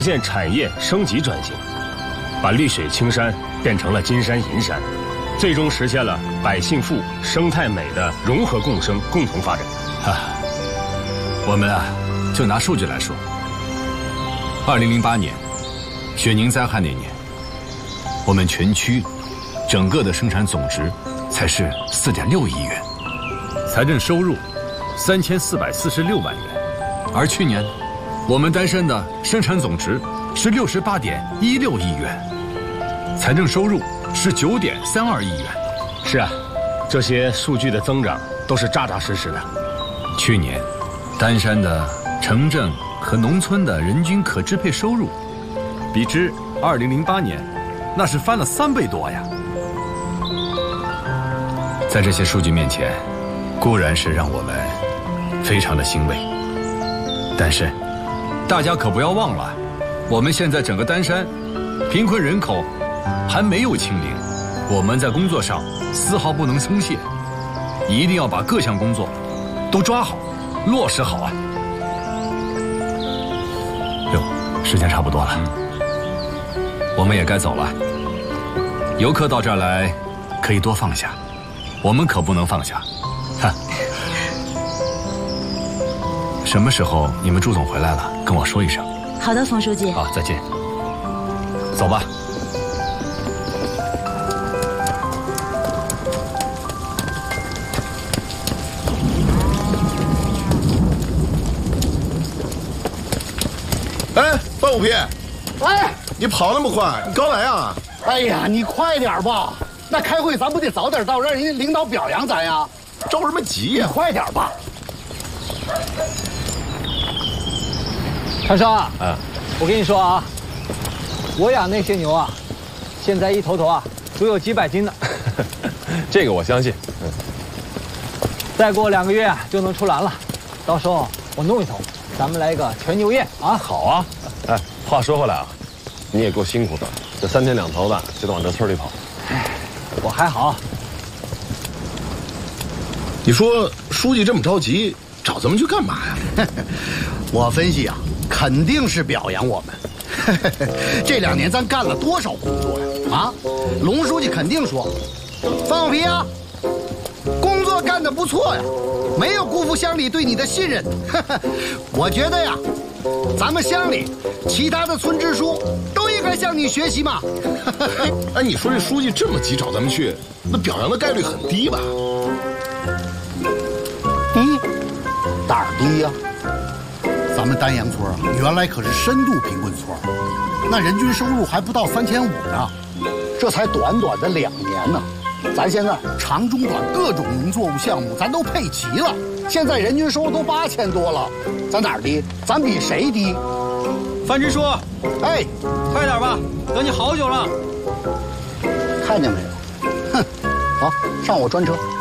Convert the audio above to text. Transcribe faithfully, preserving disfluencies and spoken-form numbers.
现产业升级转型，把绿水青山变成了金山银山，最终实现了百姓富、生态美的融合共生、共同发展。 啊，我们啊，就拿数据来说，二零零八年雪宁灾害那年，我们全区整个的生产总值才是四点六亿元，财政收入三千四百四十六万元，而去年我们丹山的生产总值是六十八点一六亿元，财政收入是九点三二亿元。 是啊，这些数据的增长都是扎扎实实的。 去年，丹山的城镇和农村的人均可支配收入，比之二零零八年，那是翻了三倍多呀。在这些数据面前，固然是让我们非常的欣慰，但是大家可不要忘了，我们现在整个丹山贫困人口还没有清零，我们在工作上丝毫不能松懈，一定要把各项工作都抓好，落实好啊。哟，时间差不多了，我们也该走了。游客到这儿来可以多放下，我们可不能放下。哈，什么时候你们朱总回来了，跟我说一声。 好的，冯书记。 好，再见。走吧。 哎，半五皮， 哎， 你跑那么快，你刚来啊？ 哎呀，你快点吧，那开会咱不得早点到，让人家领导表扬咱呀？ 着什么急呀？ 你快点吧。 长生啊，嗯，我跟你说啊，我养那些牛啊，现在一头头啊都有几百斤呢。 这个我相信。嗯， 再过两个月就能出栏了，到时候我弄一头，咱们来一个全牛宴啊！ 好啊。哎，话说回来啊，你也够辛苦的，这三天两头的就得往这村里跑。 哎，我还好。 你说书记这么着急，找咱们去干嘛呀？ 我分析啊，肯定是表扬我们。这两年咱干了多少工作呀？啊，龙书记肯定说，放屁啊，工作干得不错呀，没有辜负乡里对你的信任。我觉得呀，咱们乡里其他的村支书都应该向你学习嘛。 哎，你说这书记这么急找咱们去，那表扬的概率很低吧？ 低？哪儿低呀？咱们丹阳村啊，原来可是深度贫困村，那人均收入还不到三千五呢。这才短短的两年呢，咱现在长中短各种农作物项目咱都配齐了，现在人均收入都八千多了，咱哪儿低？咱比谁低？ 范支书， 哎， 快点吧，等你好久了。 看见没有？哼，好，上我专车。